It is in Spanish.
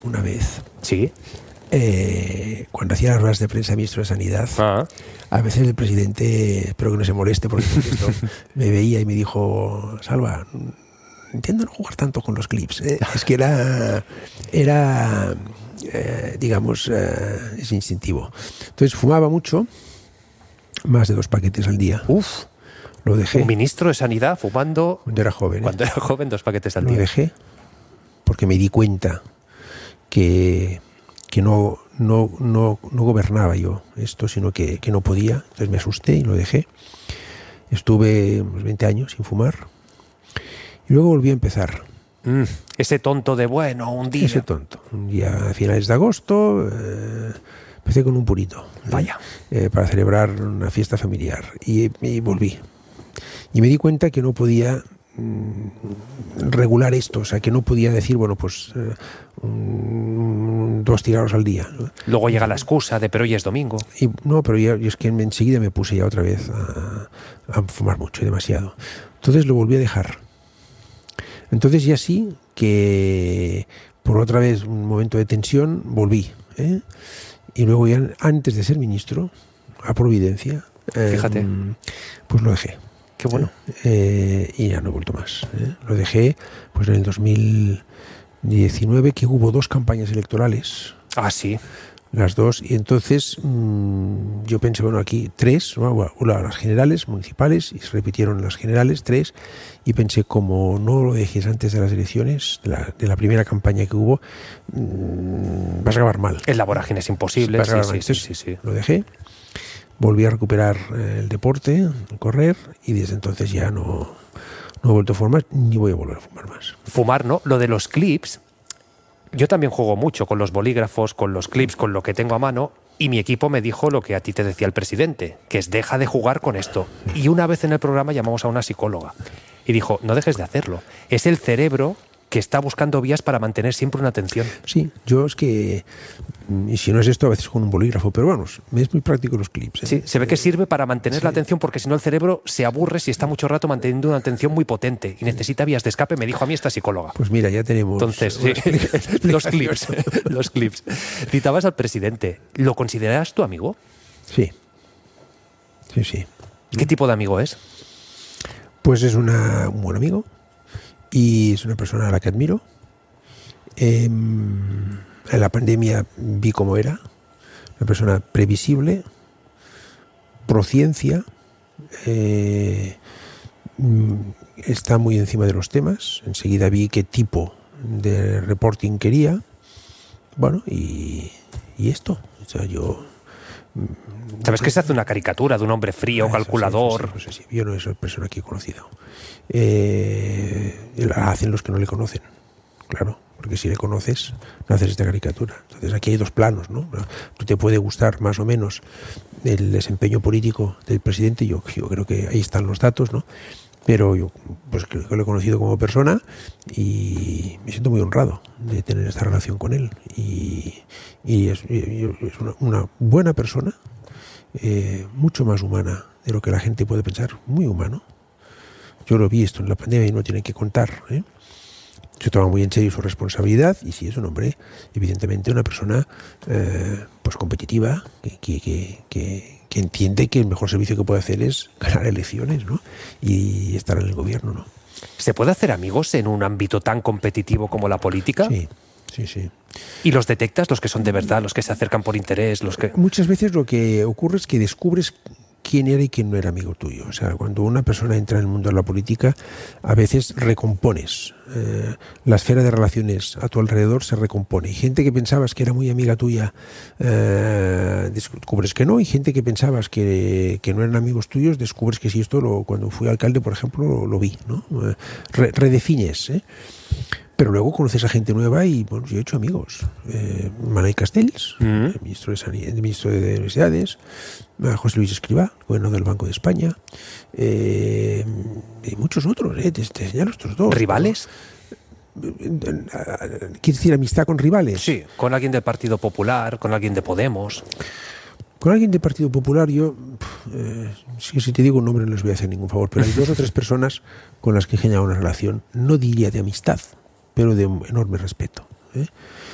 Una vez, Sí. cuando hacía las ruedas de prensa ministro de Sanidad, a veces el presidente, espero que no se moleste porque esto, me veía y me dijo: Salva, entiendo no jugar tanto con los clips. Es que era digamos, es instintivo. Entonces fumaba mucho, más de 2 paquetes al día. Uf. Lo dejé. Un ministro de Sanidad fumando... Cuando era joven. Cuando era joven, 2 paquetes al Lo día. dejé porque me di cuenta que no gobernaba yo esto, sino que no podía. Entonces me asusté y lo dejé. Estuve unos 20 años sin fumar y luego volví a empezar. Ese tonto de un día. Ese tonto. Un día a finales de agosto empecé con un purito. Vaya. Para celebrar una fiesta familiar y volví. Y me di cuenta que no podía regular esto, o sea, que no podía decir, bueno, pues 2 cigarros al día. Luego llega la excusa de pero hoy es domingo. Y no, pero yo es que enseguida me puse ya otra vez a fumar mucho y demasiado. Entonces lo volví a dejar. Entonces ya sí que por otra vez un momento de tensión volví. Y luego ya antes de ser ministro, a Providencia, Fíjate. pues lo dejé. Qué bueno. Y ya no he vuelto más. Lo dejé pues en el 2019, que hubo 2 campañas electorales. Ah, sí. Las 2. Y entonces yo pensé, bueno, aquí 3, las generales, municipales, y se repitieron las generales, 3. Y pensé, como no lo dejes antes de las elecciones, de la primera campaña que hubo, vas a acabar mal. En la vorágine es imposible. Vas a acabar mal. Sí. Lo dejé. Volví a recuperar el deporte, correr, y desde entonces ya no he vuelto a fumar, ni voy a volver a fumar más. Fumar, ¿no? Lo de los clips, yo también juego mucho con los bolígrafos, con los clips, con lo que tengo a mano, y mi equipo me dijo lo que a ti te decía el presidente, que es deja de jugar con esto. Y una vez en el programa llamamos a una psicóloga y dijo, no dejes de hacerlo. Es el cerebro que está buscando vías para mantener siempre una atención. Sí, yo es que, y si no es esto, a veces con un bolígrafo, pero vamos, es muy práctico los clips. Sí, se ve que sirve para mantener la atención, porque si no el cerebro se aburre si está mucho rato manteniendo una atención muy potente y necesita vías de escape, me dijo a mí esta psicóloga. Pues mira, ya tenemos... Entonces, sí, los clips. Citabas al presidente. ¿Lo consideras tu amigo? Sí. ¿Qué tipo de amigo es? Pues es un buen amigo y es una persona a la que admiro. En la pandemia vi cómo era, una persona previsible, prociencia, está muy encima de los temas. Enseguida vi qué tipo de reporting quería. Bueno, y esto, o sea, yo... ¿Sabes que se hace una caricatura de un hombre frío, calculador? Sí. Yo no soy persona que he conocido. La hacen los que no le conocen, claro, porque si le conoces, no haces esta caricatura. Entonces aquí hay 2 planos, ¿no? Tú te puede gustar más o menos el desempeño político del presidente, yo creo que ahí están los datos, ¿no? Pero yo pues creo que lo he conocido como persona y me siento muy honrado de tener esta relación con él. Y es una buena persona, mucho más humana de lo que la gente puede pensar, muy humano. Yo lo vi esto en la pandemia y no tienen que contar. Se toma muy en serio su responsabilidad y sí, es un hombre, evidentemente una persona pues competitiva, que entiende que el mejor servicio que puede hacer es ganar elecciones, ¿no? Y estar en el gobierno, ¿no? ¿Se puede hacer amigos en un ámbito tan competitivo como la política? Sí. ¿Y los detectas, los que son de verdad, los que se acercan por interés? Muchas veces lo que ocurre es que descubres quién era y quién no era amigo tuyo. O sea, cuando una persona entra en el mundo de la política, a veces recompones. La esfera de relaciones a tu alrededor se recompone. Y gente que pensabas que era muy amiga tuya, descubres que no. Y gente que pensabas que no eran amigos tuyos, descubres que sí. Esto cuando fui alcalde, por ejemplo, lo vi, ¿no? Redefines, Pero luego conoces a gente nueva y, bueno, yo he hecho amigos. Manuel Castells, el ministro de Universidades, José Luis Escrivá, gobernador del Banco de España, y muchos otros, te señalo estos 2. ¿Rivales? ¿Quieres decir amistad con rivales? Sí, con alguien del Partido Popular, con alguien de Podemos. Con alguien del Partido Popular yo, si te digo un nombre no les voy a hacer ningún favor, pero hay 2 o 3 personas con las que he generado una relación, no diría de amistad, pero de enorme respeto.